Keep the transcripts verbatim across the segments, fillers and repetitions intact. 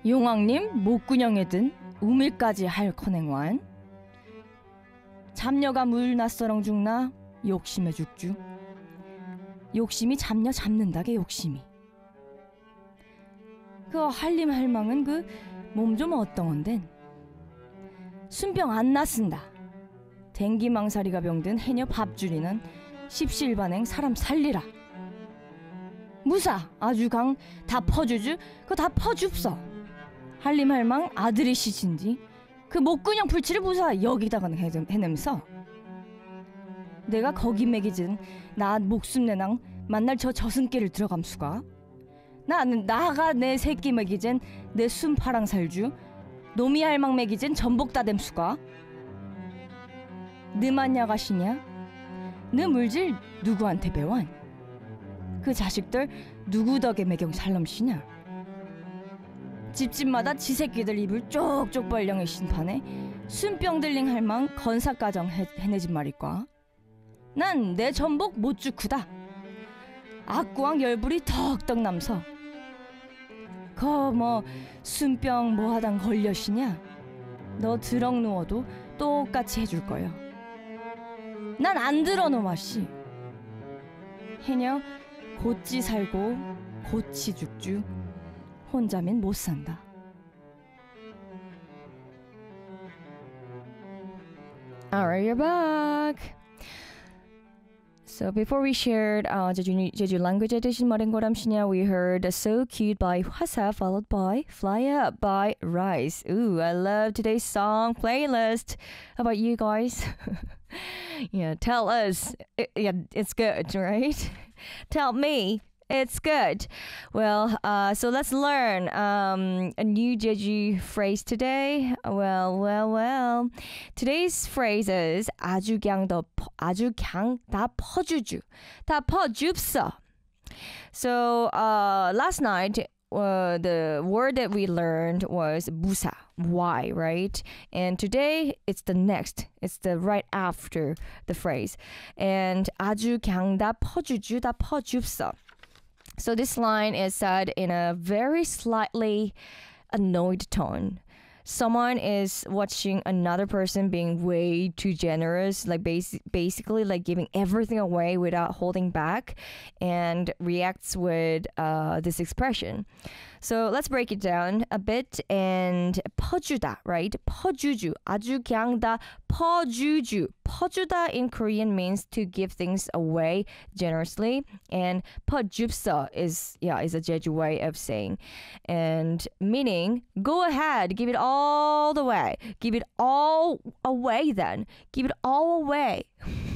용왕님 목구녕에 든 우밀까지 할 커냉완 잡녀가 물 낯서렁 죽나 욕심에 죽주 욕심이 잡녀 잡는다게 욕심이 그 한림 할망은 그 몸 좀 어떤건덴 순병 안 났쓴다 댕기망사리가 병든 해녀 밥줄이는 십시일반행 사람 살리라 무사 아주 강 다 퍼주주 그거 다 퍼줍서 한림 할망 아들이시신지 그 목구녕 풀칠을 무사 여기다가 해냄서 내가 거기 매기진 나 목숨 내낭 만날 저 저승길을 들어감수가 나는 나가 내 새끼 매기진 내 순파랑 살주 노미 할망 매기진 전복 다댐수가 느만 야가시냐 느 물질 누구한테 배완 그 자식들 누구 덕에 매경 살럼시냐 집집마다 지 새끼들 입을 쪽쪽 벌령의 신판에 순병들링 할망 건사가정 해내진 말일까 난 내 전복 못 주쿠다 악구왕 열불이 덕덕 남서 거 뭐 순병 뭐하단 걸려시냐 너 드럭 누워도 똑같이 해줄 거요 난 안 들어 놈아씨 해녀 곧지 살고 곧지 죽주 혼자면 못 산다. Alright, you're back. So before we shared uh, Jeju, Jeju language edition Marengoramshinya, we heard So Cute by Hwasa followed by Fly Up by Rice. Ooh, I love today's song playlist. How about you guys? Yeah, tell us. It, yeah, it's good, right? Tell me. It's good. Well, uh, so let's learn um, a new Jeju phrase today. Well, well, well. Today's phrase is 아주 그냥 더 아주 그냥 다 퍼주주, 다 퍼줍서. So uh, last night, uh, the word that we learned was 무사, why, right? And today it's the next. It's the right after the phrase. And 아주 그냥 다 퍼주주, 다 퍼줍서. So this line is said in a very slightly annoyed tone. Someone is watching another person being way too generous, like bas- basically like giving everything away without holding back, and reacts with uh, this expression. So let's break it down a bit. And 퍼주다, right? 퍼주주, 아주 그냥 다 퍼주주. 퍼주다 in Korean means to give things away generously, and 퍼줍서 is yeah is a Jeju way of saying, and meaning go ahead, give it all the way, give it all away. Then give it all away.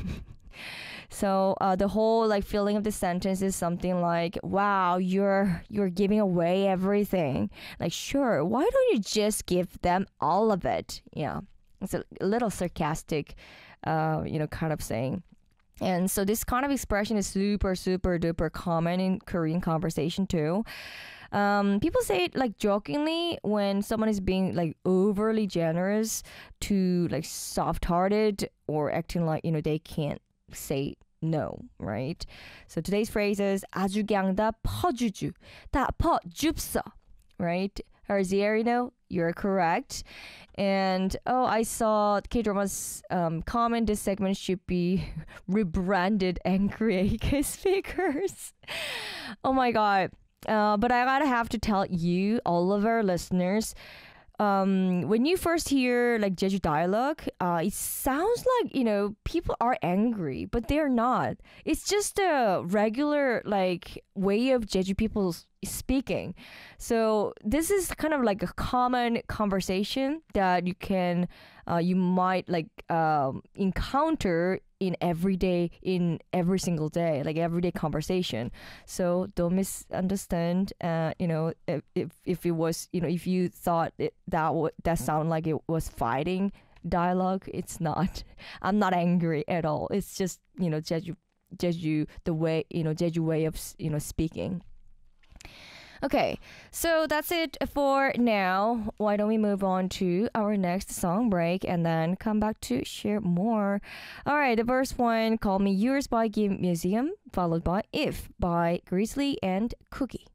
So uh, the whole like feeling of the sentence is something like, wow, you're you're giving away everything. Like, sure, why don't you just give them all of it? Yeah, it's a little sarcastic, uh, you know, kind of saying. And so this kind of expression is super, super duper common in Korean conversation too. Um, people say it like jokingly when someone is being like overly generous to like soft-hearted or acting like, you know, they can't say no, right? So today's phrase is 아주 그냥 다 퍼주주, 다 퍼줍서, right? Herzier, you're correct. And oh, I saw K-Drama's um, comment this segment should be rebranded Angry A K speakers. Oh my god. Uh, but I gotta have to tell you, all of our listeners, um, when you first hear like Jeju dialogue, uh, it sounds like, you know, people are angry, but they're not. It's just a regular like way of Jeju people speaking. So this is kind of like a common conversation that you can, uh, you might like um, encounter in everyday, in every single day, like everyday conversation. So don't misunderstand. Uh, you know, if, if if it was, you know, if you thought it, that w- that sounded like it was fighting dialogue, it's not. I'm not angry at all. It's just, you know, Jeju, Jeju, the way, you know, Jeju way of, you know, speaking. Okay, so that's it for now. Why don't we move on to our next song break and then come back to share more. All right, the first one, Call Me Yours by Game Museum, followed by If by Grizzly and Cookie.